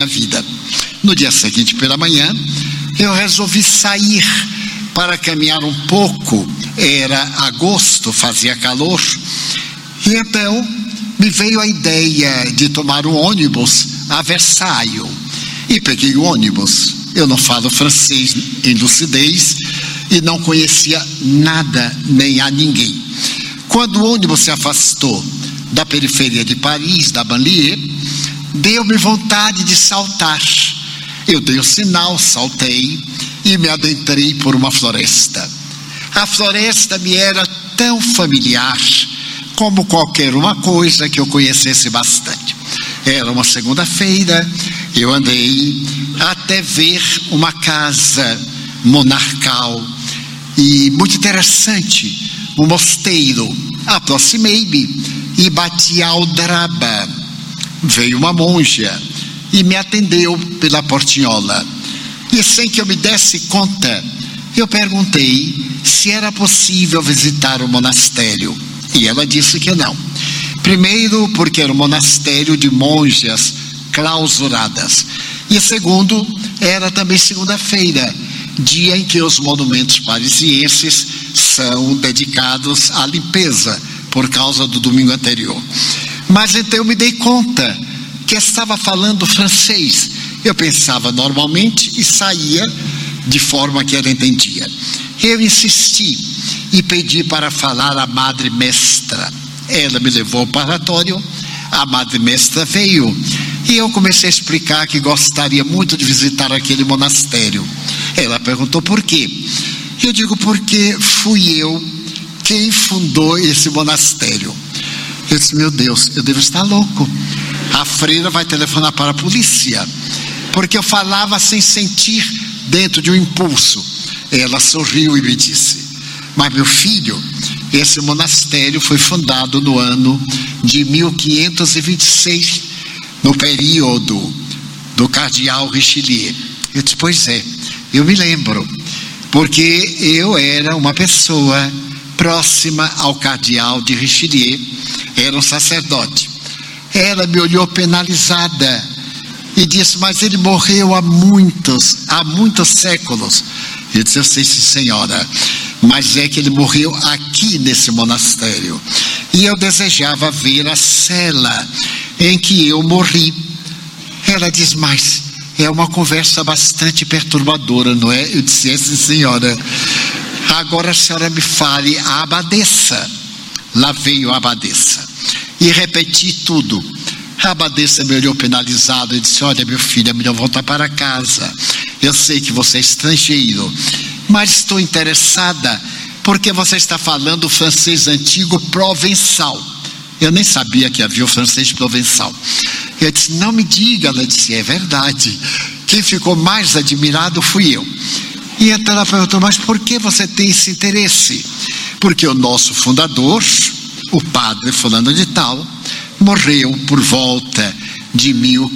vida. No dia seguinte, pela manhã, eu resolvi sair para caminhar um pouco. Era agosto, fazia calor, e então me veio a ideia de tomar um ônibus a Versailles, e peguei o ônibus. Eu não falo francês em lucidez e não conhecia nada nem a ninguém. Quando o ônibus se afastou da periferia de Paris, da banlieue, deu-me vontade de saltar. Eu dei o sinal, saltei e me adentrei por uma floresta. A floresta me era tão familiar como qualquer uma coisa que eu conhecesse bastante. Era uma segunda-feira, eu andei até ver uma casa monarcal e muito interessante, um mosteiro. Aproximei-me e bati a aldraba. Veio uma monja e me atendeu pela portinhola. E sem que eu me desse conta, eu perguntei se era possível visitar o monastério. E ela disse que não. Primeiro, porque era um monastério de monjas clausuradas. E segundo, era também segunda-feira, dia em que os monumentos parisienses são dedicados à limpeza, por causa do domingo anterior. Mas então eu me dei conta que estava falando francês. Eu pensava normalmente e saía de forma que ela entendia. Eu insisti e pedi para falar a Madre Mestra. Ela me levou ao paratório, a Madre Mestra veio e eu comecei a explicar que gostaria muito de visitar aquele monastério. Ela perguntou por quê. Eu digo porque fui eu quem fundou esse monastério. Eu disse, meu Deus, eu devo estar louco. A freira vai telefonar para a polícia, porque eu falava sem sentir, dentro de um impulso. Ela sorriu e me disse, mas meu filho, esse monastério foi fundado no ano de 1526, no período do cardeal Richelieu. Eu disse, pois é, eu me lembro, porque eu era uma pessoa próxima ao cardeal de Richelieu, era um sacerdote. Ela me olhou penalizada e disse, mas ele morreu há muitos séculos. Eu disse, eu sei, sim, senhora, mas é que ele morreu aqui nesse monastério. E eu desejava ver a cela em que eu morri. Ela diz, mas é uma conversa bastante perturbadora, não é? Eu disse, é, sim, senhora. Agora a senhora me fale a abadesa. Lá veio a abadesa. E repeti tudo. A abadesa me olhou penalizado e disse, olha meu filho, é melhor voltar para casa. Eu sei que você é estrangeiro, mas estou interessada porque você está falando francês antigo provençal. Eu nem sabia que havia o francês provençal. Eu disse, não me diga. Ela disse, é verdade. Quem ficou mais admirado fui eu. E então ela perguntou, mas por que você tem esse interesse? Porque o nosso fundador, o padre fulano de tal, morreu por volta de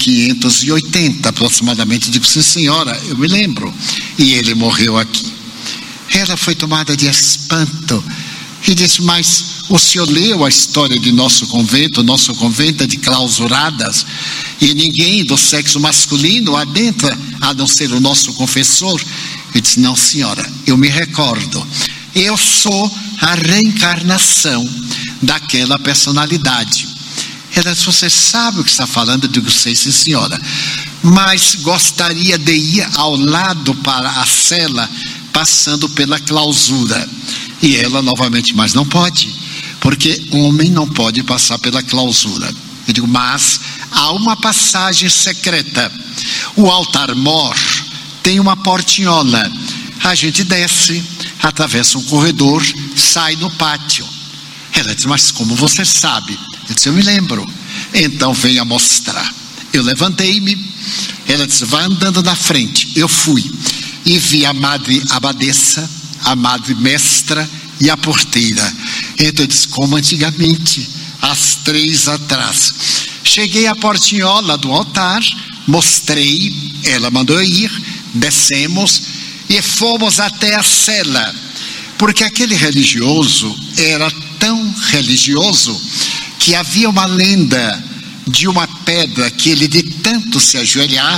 1580 aproximadamente. Digo, sim senhora, eu me lembro. E ele morreu aqui. Ela foi tomada de espanto e disse, mas o senhor leu a história de nosso convento é de clausuradas e ninguém do sexo masculino adentra a não ser o nosso confessor. Eu disse, não senhora, eu me recordo, eu sou a reencarnação daquela personalidade. Ela disse, você sabe o que está falando? Eu digo, sei, sim senhora, mas gostaria de ir ao lado para a cela, passando pela clausura. E ela novamente, mas não pode, porque homem não pode passar pela clausura. Eu digo, mas há uma passagem secreta, o altar-mor tem uma portinhola, a gente desce, atravessa um corredor, sai no pátio. Ela disse, mas como você sabe? Eu disse, eu me lembro. Então venha mostrar. Eu levantei-me, ela disse, vai andando na frente. Eu fui e vi a Madre Abadesa, a Madre Mestra e a porteira. Então eu disse, como antigamente, às 3 atrás. Cheguei à portinhola do altar, mostrei, ela mandou eu ir, descemos e fomos até a cela, porque aquele religioso era tão religioso que havia uma lenda de uma pedra que ele de tanto se ajoelhar